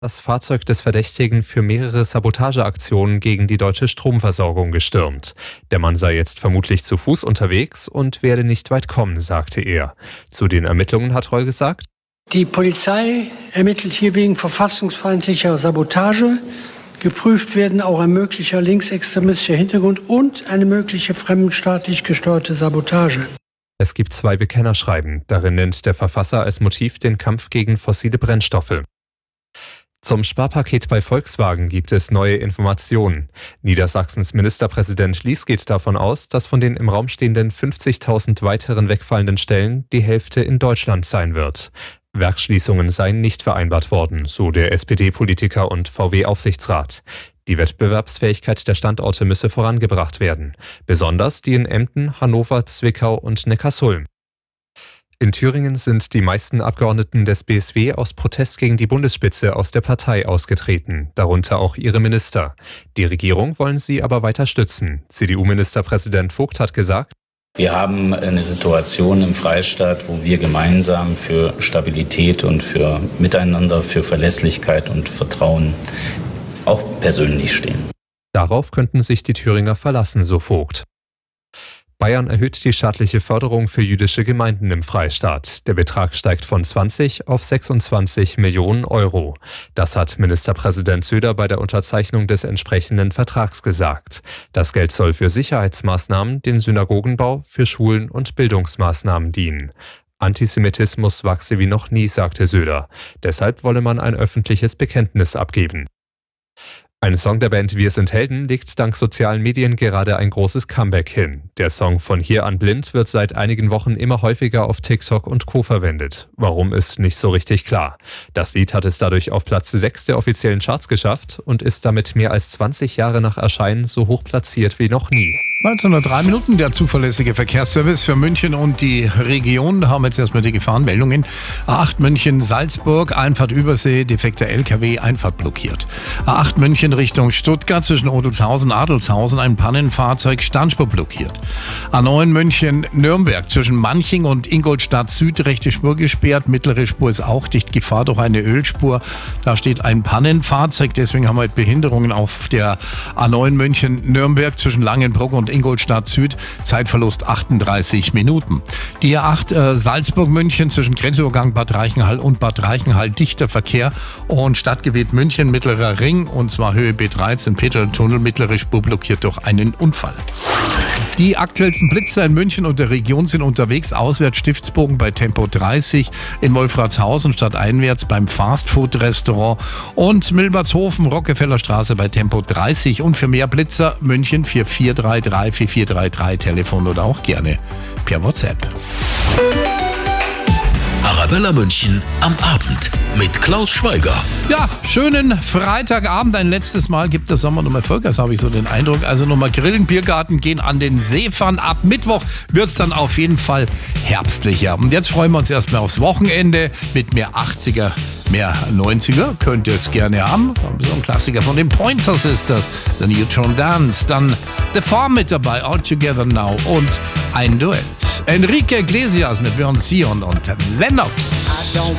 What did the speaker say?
Das Fahrzeug des Verdächtigen für mehrere Sabotageaktionen gegen die deutsche Stromversorgung gestürmt. Der Mann sei jetzt vermutlich zu Fuß unterwegs und werde nicht weit kommen, sagte er. Zu den Ermittlungen hat Reul gesagt: Die Polizei ermittelt hier wegen verfassungsfeindlicher Sabotage. Geprüft werden auch ein möglicher linksextremistischer Hintergrund und eine mögliche fremdenstaatlich gesteuerte Sabotage. Es gibt 2 Bekennerschreiben. Darin nennt der Verfasser als Motiv den Kampf gegen fossile Brennstoffe. Zum Sparpaket bei Volkswagen gibt es neue Informationen. Niedersachsens Ministerpräsident Lies geht davon aus, dass von den im Raum stehenden 50.000 weiteren wegfallenden Stellen die Hälfte in Deutschland sein wird. Werksschließungen seien nicht vereinbart worden, so der SPD-Politiker und VW-Aufsichtsrat. Die Wettbewerbsfähigkeit der Standorte müsse vorangebracht werden, besonders die in Emden, Hannover, Zwickau und Neckarsulm. In Thüringen sind die meisten Abgeordneten des BSW aus Protest gegen die Bundesspitze aus der Partei ausgetreten, darunter auch ihre Minister. Die Regierung wollen sie aber weiter stützen. CDU-Ministerpräsident Vogt hat gesagt: Wir haben eine Situation im Freistaat, wo wir gemeinsam für Stabilität und für Miteinander, für Verlässlichkeit und Vertrauen auch persönlich stehen. Darauf könnten sich die Thüringer verlassen, so Vogt. Bayern erhöht die staatliche Förderung für jüdische Gemeinden im Freistaat. Der Betrag steigt von 20 auf 26 Millionen Euro. Das hat Ministerpräsident Söder bei der Unterzeichnung des entsprechenden Vertrags gesagt. Das Geld soll für Sicherheitsmaßnahmen, den Synagogenbau, für Schulen und Bildungsmaßnahmen dienen. Antisemitismus wachse wie noch nie, sagte Söder. Deshalb wolle man ein öffentliches Bekenntnis abgeben. Ein Song der Band Wir sind Helden legt dank sozialen Medien gerade ein großes Comeback hin. Der Song Von hier an blind wird seit einigen Wochen immer häufiger auf TikTok und Co. verwendet. Warum, ist nicht so richtig klar. Das Lied hat es dadurch auf Platz 6 der offiziellen Charts geschafft und ist damit mehr als 20 Jahre nach Erscheinen so hoch platziert wie noch nie. 1903 Minuten, der zuverlässige Verkehrsservice für München und die Region. Da haben wir jetzt erstmal die Gefahrenmeldungen. A8 München-Salzburg, Einfahrt Übersee, defekter LKW, Einfahrt blockiert. A8 München Richtung Stuttgart, zwischen Odelshausen und Adelshausen, ein Pannenfahrzeug, Standspur blockiert. A9 München-Nürnberg, zwischen Manching und Ingolstadt Süd, rechte Spur gesperrt, mittlere Spur ist auch dicht, Gefahr durch eine Ölspur. Da steht ein Pannenfahrzeug, deswegen haben wir Behinderungen auf der A9 München-Nürnberg, zwischen Langenbruck und Ingolstadt Süd, Zeitverlust 38 Minuten. Die A8 Salzburg-München zwischen Grenzübergang Bad Reichenhall und Bad Reichenhall, dichter Verkehr und Stadtgebiet München, mittlerer Ring, und zwar Höhe B13, Petertunnel, mittlere Spur blockiert durch einen Unfall. Die aktuellsten Blitzer in München und der Region sind unterwegs. Auswärts Stiftsbogen bei Tempo 30, in Wolfratshausen stadteinwärts beim Fastfood-Restaurant und Milbertshofen, Rockefeller Straße bei Tempo 30. Und für mehr Blitzer München 4433 4433, Telefon oder auch gerne per WhatsApp. Arabella München am Abend mit Klaus Schweiger. Ja, schönen Freitagabend. Ein letztes Mal gibt der Sommer nochmal Vollgas, habe ich so den Eindruck. Also nochmal grillen, Biergarten, gehen an den See fahren. Ab Mittwoch wird es dann auf jeden Fall herbstlicher. Und jetzt freuen wir uns erstmal aufs Wochenende mit mehr 80er, mehr 90er. Könnt ihr jetzt gerne haben. So ein Klassiker von den Pointer Sisters. The Neutron Dance. Dann The Farm mit dabei, All Together Now. Und ein Duett. Enrique Iglesias mit Beyond Sion und Lennox. I don't